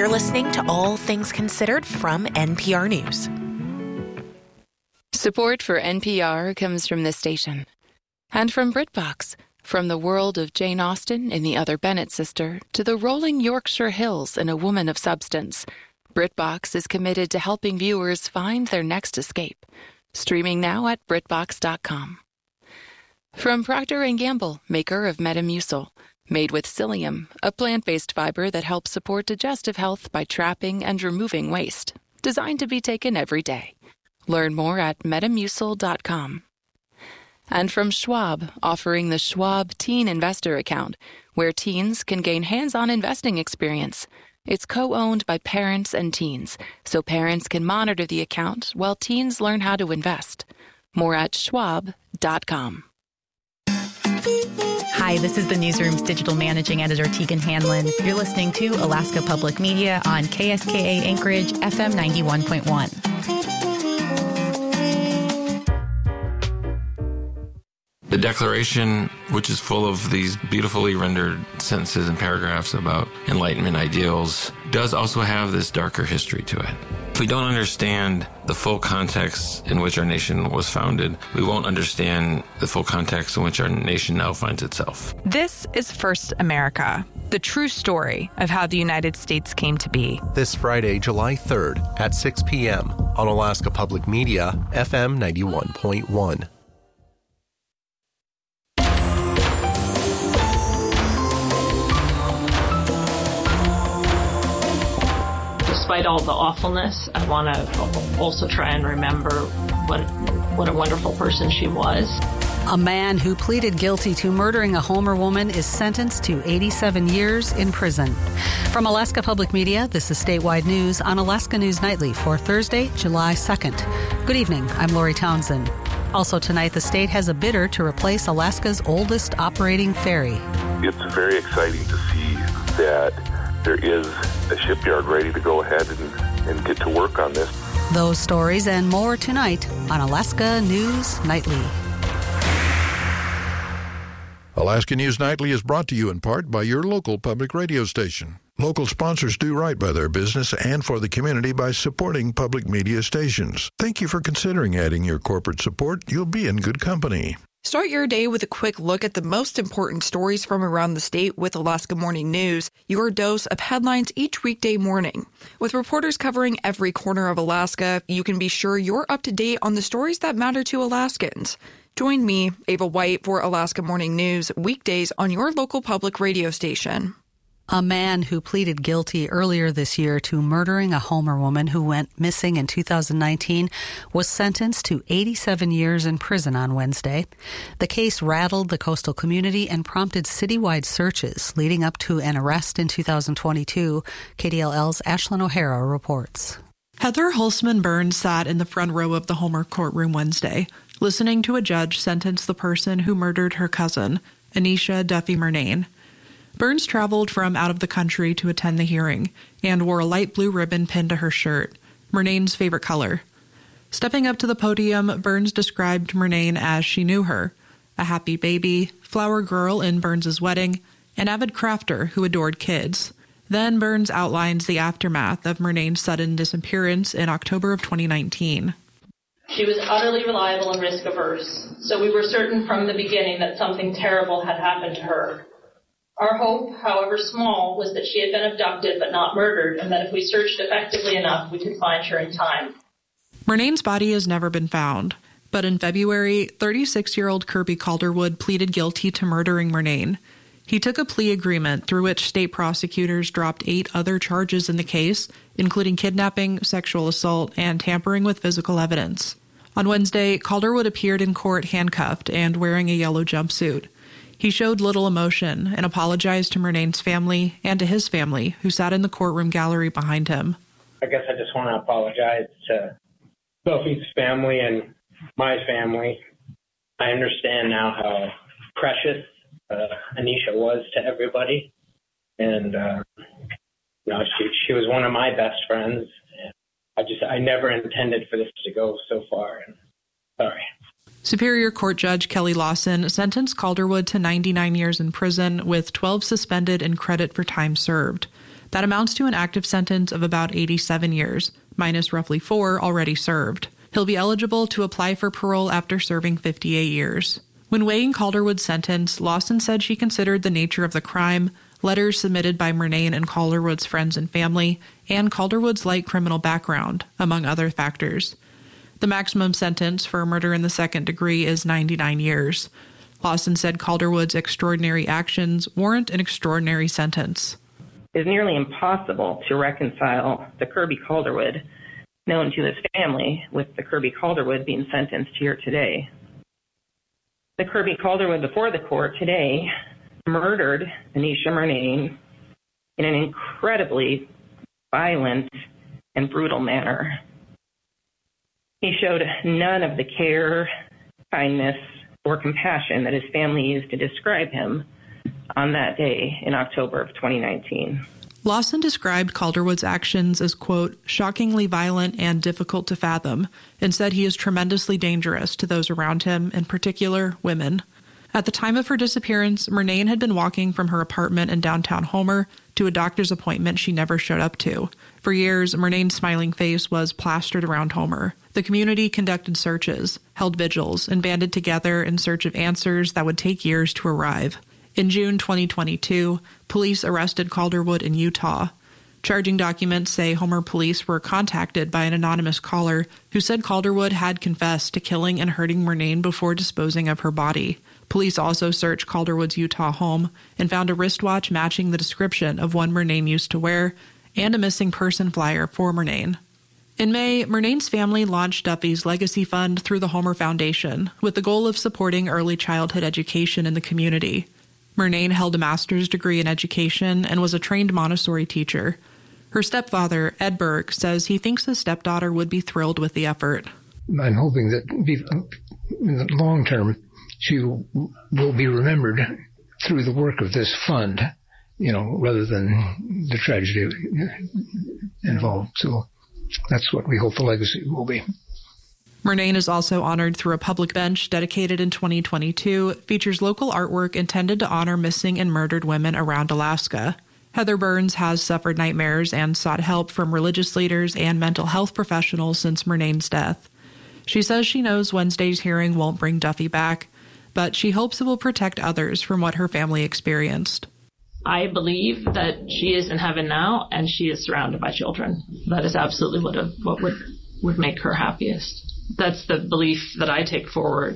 You're listening to All Things Considered from NPR News. Support for NPR comes from this station and from BritBox. From the world of Jane Austen in The Other Bennet Sister to the rolling Yorkshire Hills in A Woman of Substance, BritBox is committed to helping viewers find their next escape. Streaming now at BritBox.com. From Procter & Gamble, maker of Metamucil, made with psyllium, a plant-based fiber that helps support digestive health by trapping and removing waste. Designed to be taken every day. Learn more at Metamucil.com. And from Schwab, offering the Schwab Teen Investor Account, where teens can gain hands-on investing experience. It's co-owned by parents and teens, so parents can monitor the account while teens learn how to invest. More at Schwab.com. Hi, this is the Newsroom's digital managing editor, Tegan Hanlon. You're listening to Alaska Public Media on KSKA Anchorage, FM 91.1. The Declaration, which is full of these beautifully rendered sentences and paragraphs about Enlightenment ideals, does also have this darker history to it. If we don't understand the full context in which our nation was founded, we won't understand the full context in which our nation now finds itself. This is First America, the true story of how the United States came to be. This Friday, July 3rd at 6 p.m. on Alaska Public Media, FM 91.1. Despite all the awfulness, I want to also try and remember what a wonderful person she was. A man who pleaded guilty to murdering a Homer woman is sentenced to 87 years in prison. From Alaska Public Media, this is Statewide News on Alaska News Nightly for Thursday, July 2nd. Good evening, I'm Lori Townsend. Also tonight, the state has a bidder to replace Alaska's oldest operating ferry. It's very exciting to see that there is a shipyard ready to go ahead and get to work on this. Those stories and more tonight on Alaska News Nightly. Alaska News Nightly is brought to you in part by your local public radio station. Local sponsors do right by their business and for the community by supporting public media stations. Thank you for considering adding your corporate support. You'll be in good company. Start your day with a quick look at the most important stories from around the state with Alaska Morning News, your dose of headlines each weekday morning. With reporters covering every corner of Alaska, you can be sure you're up to date on the stories that matter to Alaskans. Join me, Ava White, for Alaska Morning News, weekdays on your local public radio station. A man who pleaded guilty earlier this year to murdering a Homer woman who went missing in 2019 was sentenced to 87 years in prison on Wednesday. The case rattled the coastal community and prompted citywide searches leading up to an arrest in 2022. KDLL's Ashlyn O'Hara reports. Heather Holzman Burns sat in the front row of the Homer courtroom Wednesday, listening to a judge sentence the person who murdered her cousin, Anisha Duffy Murnane. Burns traveled from out of the country to attend the hearing and wore a light blue ribbon pinned to her shirt, Murnane's favorite color. Stepping up to the podium, Burns described Murnane as she knew her, a happy baby, flower girl in Burns's wedding, an avid crafter who adored kids. Then Burns outlines the aftermath of Murnane's sudden disappearance in October of 2019. She was utterly reliable and risk-averse, so we were certain from the beginning that something terrible had happened to her. Our hope, however small, was that she had been abducted but not murdered, and that if we searched effectively enough, we could find her in time. Murnane's body has never been found, but in February, 36-year-old Kirby Calderwood pleaded guilty to murdering Murnane. He took a plea agreement through which state prosecutors dropped 8 other charges in the case, including kidnapping, sexual assault, and tampering with physical evidence. On Wednesday, Calderwood appeared in court handcuffed and wearing a yellow jumpsuit. He showed little emotion and apologized to Murnane's family and to his family, who sat in the courtroom gallery behind him. I guess I just want to apologize to Sophie's family and my family. I understand now how precious Anisha was to everybody. And, she was one of my best friends. I never intended for this to go so far. And sorry. Superior Court Judge Kelly Lawson sentenced Calderwood to 99 years in prison with 12 suspended and credit for time served. That amounts to an active sentence of about 87 years, minus roughly 4 already served. He'll be eligible to apply for parole after serving 58 years. When weighing Calderwood's sentence, Lawson said she considered the nature of the crime, letters submitted by Murnane and Calderwood's friends and family, and Calderwood's light criminal background, among other factors. The maximum sentence for murder in the second degree is 99 years. Lawson said Calderwood's extraordinary actions warrant an extraordinary sentence. It's nearly impossible to reconcile the Kirby Calderwood known to his family with the Kirby Calderwood being sentenced here today. The Kirby Calderwood before the court today murdered Anisha Murnane in an incredibly violent and brutal manner. He showed none of the care, kindness, or compassion that his family used to describe him on that day in October of 2019. Lawson described Calderwood's actions as, quote, shockingly violent and difficult to fathom, and said he is tremendously dangerous to those around him, in particular, women. At the time of her disappearance, Murnane had been walking from her apartment in downtown Homer to a doctor's appointment she never showed up to. For years, Murnane's smiling face was plastered around Homer. The community conducted searches, held vigils, and banded together in search of answers that would take years to arrive. In June 2022, police arrested Calderwood in Utah. Charging documents say Homer police were contacted by an anonymous caller who said Calderwood had confessed to killing and hurting Murnane before disposing of her body. Police also searched Calderwood's Utah home and found a wristwatch matching the description of one Murnane used to wear and a missing person flyer for Murnane. In May, Murnane's family launched Duffy's Legacy Fund through the Homer Foundation with the goal of supporting early childhood education in the community. Murnane held a master's degree in education and was a trained Montessori teacher. Her stepfather, Ed Berg, says he thinks his stepdaughter would be thrilled with the effort. I'm hoping that in the long term, she will be remembered through the work of this fund, rather than the tragedy involved. So that's what we hope the legacy will be. Murnane is also honored through a public bench dedicated in 2022, features local artwork intended to honor missing and murdered women around Alaska. Heather Burns has suffered nightmares and sought help from religious leaders and mental health professionals since Murnane's death. She says she knows Wednesday's hearing won't bring Duffy back, but she hopes it will protect others from what her family experienced. I believe that she is in heaven now, and she is surrounded by children. That is absolutely what would make her happiest. That's the belief that I take forward.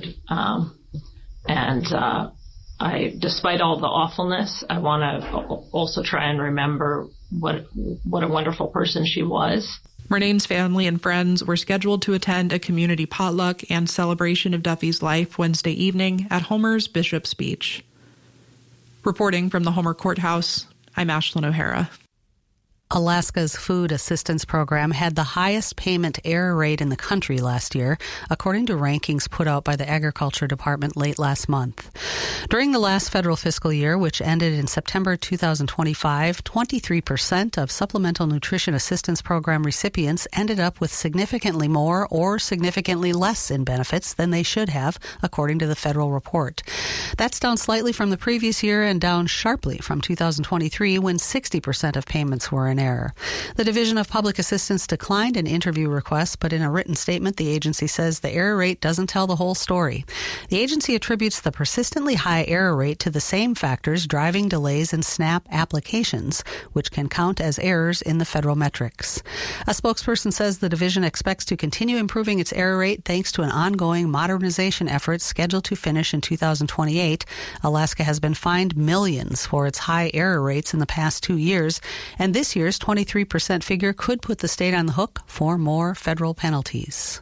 Despite all the awfulness, I want to also try and remember what a wonderful person she was. Murnane's family and friends were scheduled to attend a community potluck and celebration of Duffy's life Wednesday evening at Homer's Bishop's Beach. Reporting from the Homer Courthouse, I'm Ashlyn O'Hara. Alaska's Food Assistance Program had the highest payment error rate in the country last year, according to rankings put out by the Agriculture Department late last month. During the last federal fiscal year, which ended in September 2025, 23% of Supplemental Nutrition Assistance Program recipients ended up with significantly more or significantly less in benefits than they should have, according to the federal report. That's down slightly from the previous year and down sharply from 2023, when 60% of payments were in error. The Division of Public Assistance declined an interview request, but in a written statement, the agency says the error rate doesn't tell the whole story. The agency attributes the persistently high error rate to the same factors driving delays in SNAP applications, which can count as errors in the federal metrics. A spokesperson says the division expects to continue improving its error rate thanks to an ongoing modernization effort scheduled to finish in 2028. Alaska has been fined millions for its high error rates in the past 2 years, and this year's 23% figure could put the state on the hook for more federal penalties.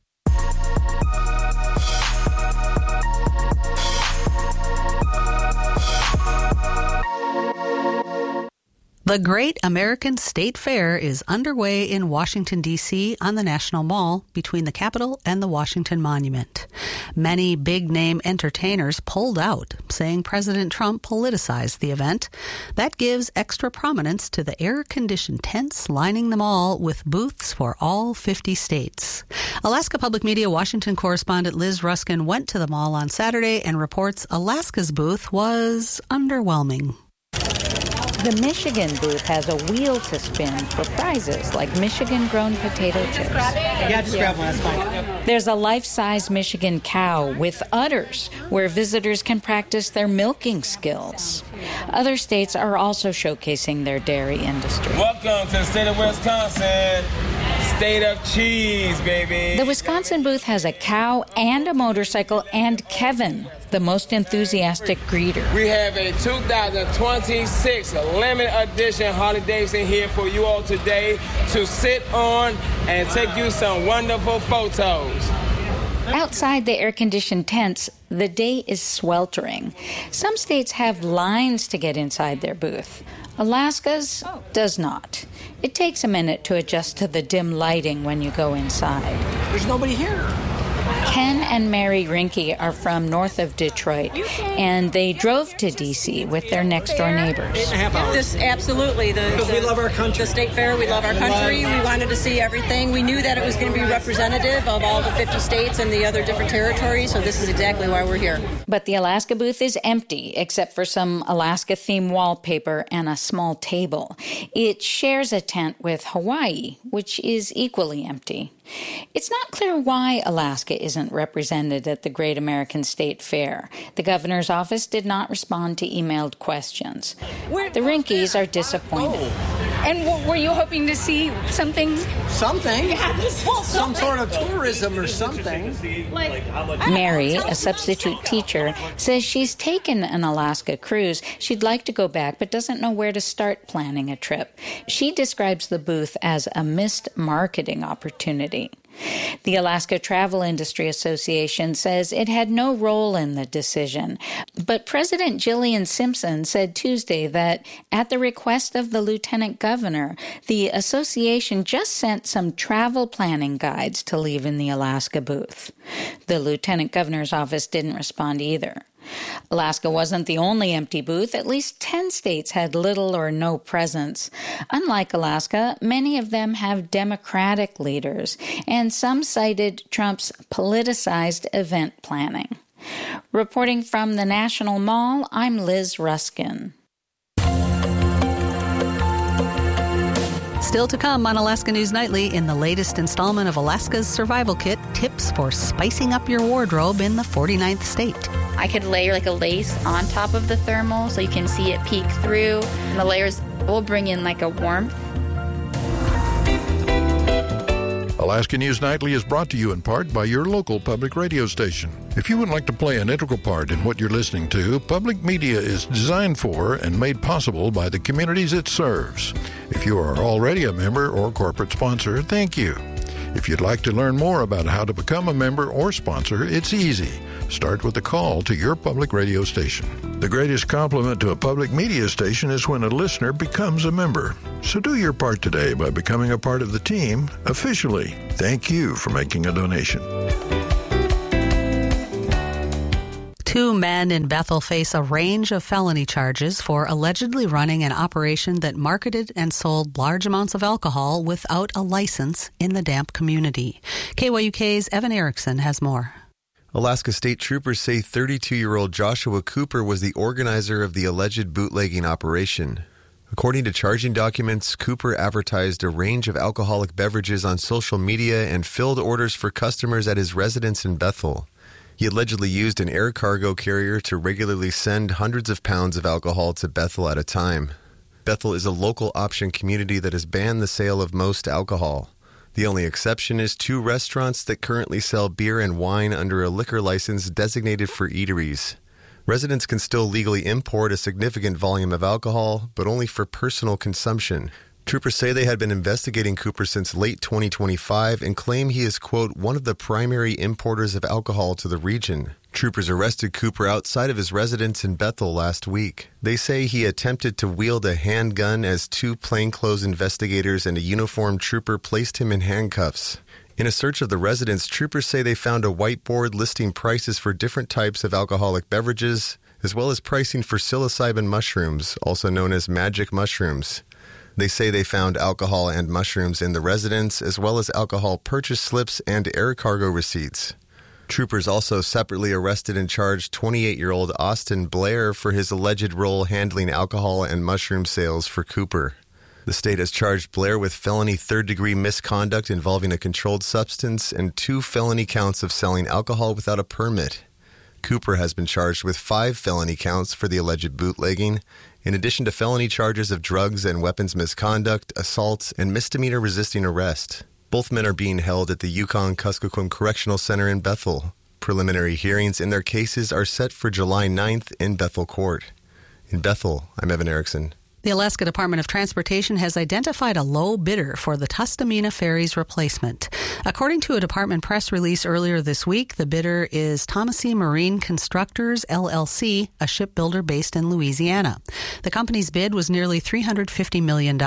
The Great American State Fair is underway in Washington, D.C. on the National Mall between the Capitol and the Washington Monument. Many big-name entertainers pulled out, saying President Trump politicized the event. That gives extra prominence to the air-conditioned tents lining the mall with booths for all 50 states. Alaska Public Media Washington correspondent Liz Ruskin went to the mall on Saturday and reports Alaska's booth was underwhelming. The Michigan booth has a wheel to spin for prizes like Michigan-grown potato chips. Yeah, just grab one, that's fine. There's a life-size Michigan cow with udders where visitors can practice their milking skills. Other states are also showcasing their dairy industry. Welcome to the state of Wisconsin. State of cheese, baby. The Wisconsin booth has a cow and a motorcycle and Kevin, the most enthusiastic greeter. We have a 2026 limited edition Harley Davidson here for you all today to sit on and take you some wonderful photos. Outside the air-conditioned tents, the day is sweltering. Some states have lines to get inside their booth. Alaska's does not. It takes a minute to adjust to the dim lighting when you go inside. There's nobody here. Ken and Mary Rinke are from north of Detroit, and they drove to D.C. with their next-door neighbors. 8.5 hours. This, absolutely. Because we love our country. The state fair, we love our country. We wanted to see everything. We knew that it was going to be representative of all the 50 states and the other different territories, so this is exactly why we're here. But the Alaska booth is empty, except for some Alaska-themed wallpaper and a small table. It shares a tent with Hawaii, which is equally empty. It's not clear why Alaska isn't represented at the Great American State Fair. The governor's office did not respond to emailed questions. The Rinkes are disappointed. And were you hoping to see something? Something? Some sort of tourism or something. Mary, a substitute teacher, says she's taken an Alaska cruise. She'd like to go back, but doesn't know where to start planning a trip. She describes the booth as a missed marketing opportunity. The Alaska Travel Industry Association says it had no role in the decision, but President Jillian Simpson said Tuesday that at the request of the lieutenant governor, the association just sent some travel planning guides to leave in the Alaska booth. The lieutenant governor's office didn't respond either. Alaska wasn't the only empty booth. At least 10 states had little or no presence. Unlike Alaska, many of them have Democratic leaders, and some cited Trump's politicized event planning. Reporting from the National Mall, I'm Liz Ruskin. Still to come on Alaska News Nightly in the latest installment of Alaska's Survival Kit, tips for spicing up your wardrobe in the 49th state. I could layer like a lace on top of the thermal so you can see it peek through. And the layers will bring in like a warmth. Alaska News Nightly is brought to you in part by your local public radio station. If you would like to play an integral part in what you're listening to, public media is designed for and made possible by the communities it serves. If you are already a member or corporate sponsor, thank you. If you'd like to learn more about how to become a member or sponsor, it's easy. Start with a call to your public radio station. The greatest compliment to a public media station is when a listener becomes a member. So do your part today by becoming a part of the team officially. Thank you for making a donation. 2 men in Bethel face a range of felony charges for allegedly running an operation that marketed and sold large amounts of alcohol without a license in the Damp community. KYUK's Evan Erickson has more. Alaska State Troopers say 32-year-old Joshua Cooper was the organizer of the alleged bootlegging operation. According to charging documents, Cooper advertised a range of alcoholic beverages on social media and filled orders for customers at his residence in Bethel. He allegedly used an air cargo carrier to regularly send hundreds of pounds of alcohol to Bethel at a time. Bethel is a local option community that has banned the sale of most alcohol. The only exception is 2 restaurants that currently sell beer and wine under a liquor license designated for eateries. Residents can still legally import a significant volume of alcohol, but only for personal consumption. Troopers say they had been investigating Cooper since late 2025 and claim he is, quote, one of the primary importers of alcohol to the region. Troopers arrested Cooper outside of his residence in Bethel last week. They say he attempted to wield a handgun as 2 plainclothes investigators and a uniformed trooper placed him in handcuffs. In a search of the residence, troopers say they found a whiteboard listing prices for different types of alcoholic beverages, as well as pricing for psilocybin mushrooms, also known as magic mushrooms. They say they found alcohol and mushrooms in the residence, as well as alcohol purchase slips and air cargo receipts. Troopers also separately arrested and charged 28-year-old Austin Blair for his alleged role handling alcohol and mushroom sales for Cooper. The state has charged Blair with felony third-degree misconduct involving a controlled substance and 2 felony counts of selling alcohol without a permit. Cooper has been charged with 5 felony counts for the alleged bootlegging, in addition to felony charges of drugs and weapons misconduct, assault, and misdemeanor resisting arrest. Both men are being held at the Yukon-Kuskokwim Correctional Center in Bethel. Preliminary hearings in their cases are set for July 9th in Bethel Court. In Bethel, I'm Evan Erickson. The Alaska Department of Transportation has identified a low bidder for the Tustamina Ferry's replacement. According to a department press release earlier this week, the bidder is Thomasy Marine Constructors, LLC, a shipbuilder based in Louisiana. The company's bid was nearly $350 million.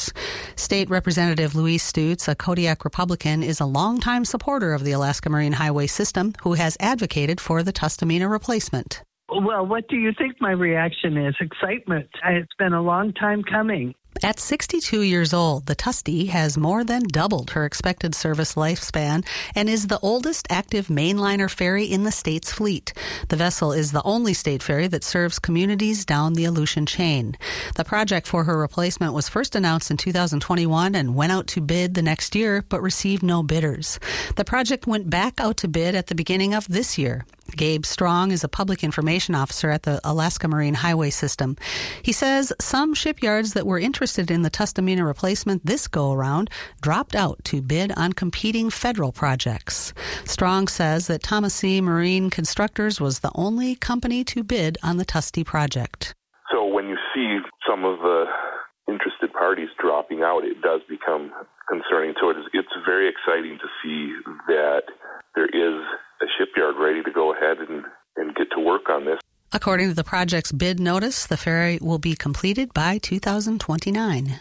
State Representative Louise Stutes, a Kodiak Republican, is a longtime supporter of the Alaska Marine Highway System who has advocated for the Tustamina replacement. Well, what do you think my reaction is? Excitement. It's been a long time coming. At 62 years old, the Tusty has more than doubled her expected service lifespan and is the oldest active mainliner ferry in the state's fleet. The vessel is the only state ferry that serves communities down the Aleutian chain. The project for her replacement was first announced in 2021 and went out to bid the next year, but received no bidders. The project went back out to bid at the beginning of this year. Gabe Strong is a public information officer at the Alaska Marine Highway System. He says some shipyards that were interested in the Tustamina replacement this go-around dropped out to bid on competing federal projects. Strong says that Thomasy Marine Constructors was the only company to bid on the Tusty project. So when you see some of the interested parties dropping out, it does become concerning. So it's very exciting to see that there is a shipyard ready to go ahead and get to work on this. According to the project's bid notice, the ferry will be completed by 2029.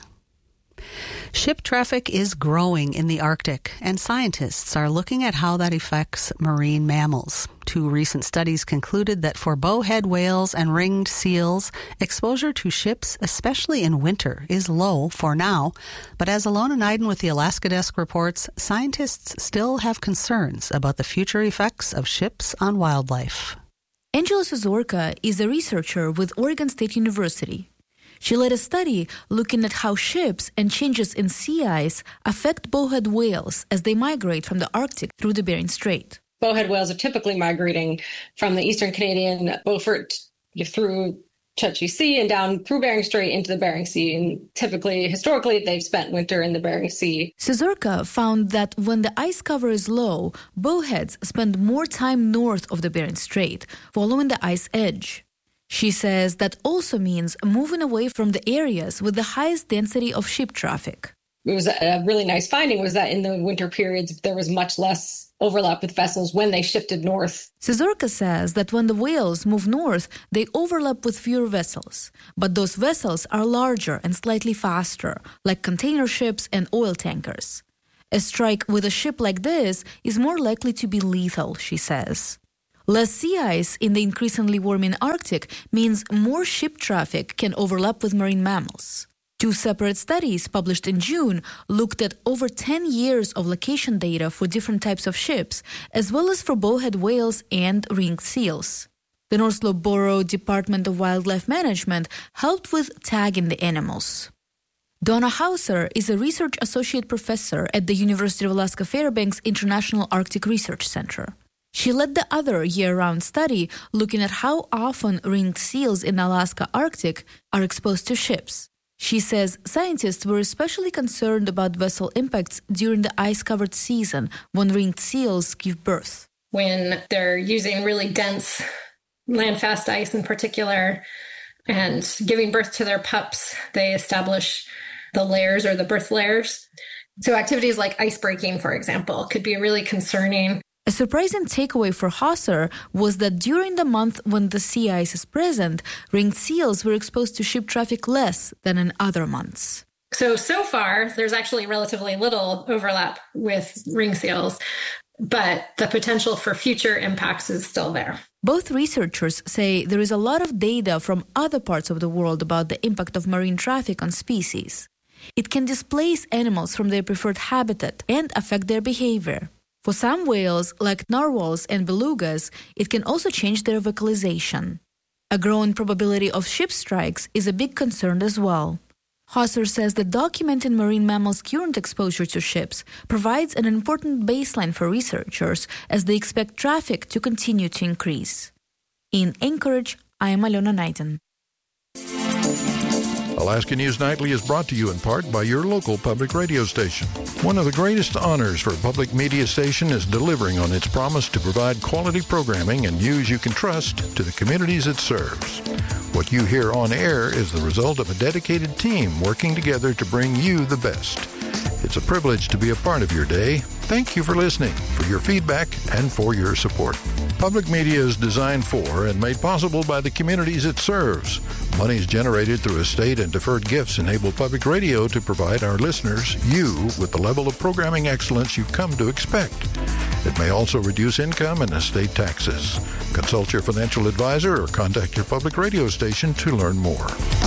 Ship traffic is growing in the Arctic, and scientists are looking at how that affects marine mammals. 2 recent studies concluded that for bowhead whales and ringed seals, exposure to ships, especially in winter, is low for now. But as Alona Nyden with the Alaska Desk reports, scientists still have concerns about the future effects of ships on wildlife. Angela Suzorka is a researcher with Oregon State University. She led a study looking at how ships and changes in sea ice affect bowhead whales as they migrate from the Arctic through the Bering Strait. Bowhead whales are typically migrating from the eastern Canadian Beaufort through Chukchi Sea and down through Bering Strait into the Bering Sea. And typically, historically, they've spent winter in the Bering Sea. Suzorka found that when the ice cover is low, bowheads spend more time north of the Bering Strait, following the ice edge. She says that also means moving away from the areas with the highest density of ship traffic. It was a really nice finding was that in the winter periods, there was much less overlap with vessels when they shifted north. Suzorka says that when the whales move north, they overlap with fewer vessels. But those vessels are larger and slightly faster, like container ships and oil tankers. A strike with a ship like this is more likely to be lethal, she says. Less sea ice in the increasingly warming Arctic means more ship traffic can overlap with marine mammals. 2 separate studies published in June looked at over 10 years of location data for different types of ships, as well as for bowhead whales and ringed seals. The North Slope Borough Department of Wildlife Management helped with tagging the animals. Donna Hauser is a research associate professor at the University of Alaska Fairbanks International Arctic Research Center. She led the other year-round study looking at how often ringed seals in Alaska Arctic are exposed to ships. She says scientists were especially concerned about vessel impacts during the ice-covered season when ringed seals give birth. When they're using really dense land-fast ice in particular and giving birth to their pups, they establish the layers or the birth layers. So activities like ice breaking, for example, could be really concerning. A surprising takeaway for Hauser was that during the month when the sea ice is present, ringed seals were exposed to ship traffic less than in other months. So far, there's actually relatively little overlap with ringed seals, but the potential for future impacts is still there. Both researchers say there is a lot of data from other parts of the world about the impact of marine traffic on species. It can displace animals from their preferred habitat and affect their behavior. For some whales, like narwhals and belugas, it can also change their vocalization. A growing probability of ship strikes is a big concern as well. Hauser says that documenting marine mammals' current exposure to ships provides an important baseline for researchers as they expect traffic to continue to increase. In Anchorage, I am Alona Knighton. Alaska News Nightly is brought to you in part by your local public radio station. One of the greatest honors for a public media station is delivering on its promise to provide quality programming and news you can trust to the communities it serves. What you hear on air is the result of a dedicated team working together to bring you the best. It's a privilege to be a part of your day. Thank you for listening, for your feedback, and for your support. Public media is designed for and made possible by the communities it serves. Monies generated through estate and deferred gifts enable public radio to provide our listeners, you, with the level of programming excellence you've come to expect. It may also reduce income and estate taxes. Consult your financial advisor or contact your public radio station to learn more.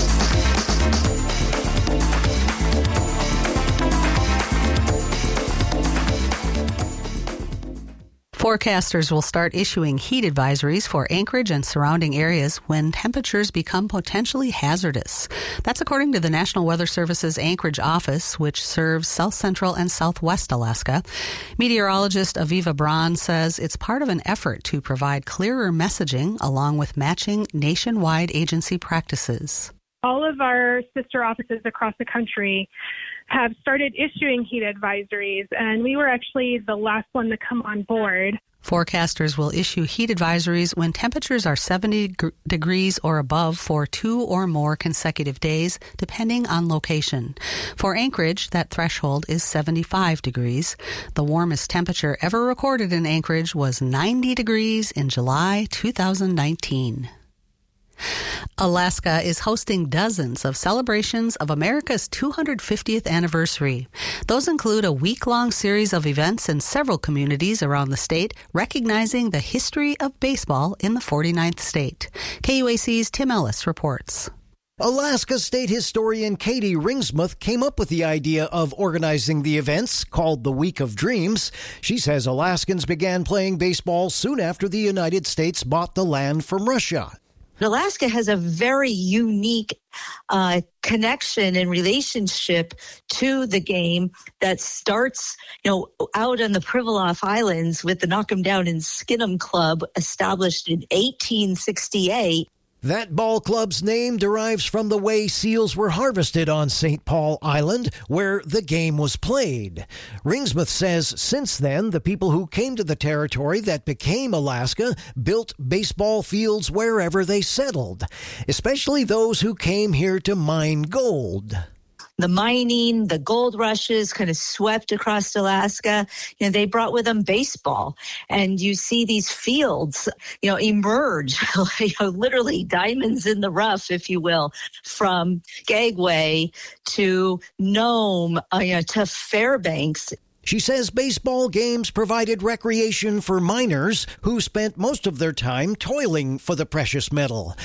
Forecasters will start issuing heat advisories for Anchorage and surrounding areas when temperatures become potentially hazardous. That's according to the National Weather Service's Anchorage office, which serves South Central and Southwest Alaska. Meteorologist Aviva Braun says it's part of an effort to provide clearer messaging along with matching nationwide agency practices. All of our sister offices across the country have started issuing heat advisories, and we were actually the last one to come on board. Forecasters will issue heat advisories when temperatures are 70 degrees or above for 2 or more consecutive days, depending on location. For Anchorage, that threshold is 75 degrees. The warmest temperature ever recorded in Anchorage was 90 degrees in July 2019. Alaska is hosting dozens of celebrations of America's 250th anniversary. Those include a week-long series of events in several communities around the state, recognizing the history of baseball in the 49th state. KUAC's Tim Ellis reports. Alaska State historian Katie Ringsmuth came up with the idea of organizing the events, called the Week of Dreams. She says Alaskans began playing baseball soon after the United States bought the land from Russia. Alaska has a very unique connection and relationship to the game that starts, out on the Pribilof Islands with the Knock 'em Down and Skin 'em Club established in 1868. That ball club's name derives from the way seals were harvested on St. Paul Island, where the game was played. Ringsmuth says since then, the people who came to the territory that became Alaska built baseball fields wherever they settled, especially those who came here to mine gold. The mining, the gold rushes kind of swept across Alaska. They brought with them baseball. And you see these fields, emerge, literally diamonds in the rough, if you will, from Skagway to Nome, to Fairbanks. She says baseball games provided recreation for miners who spent most of their time toiling for the precious metal.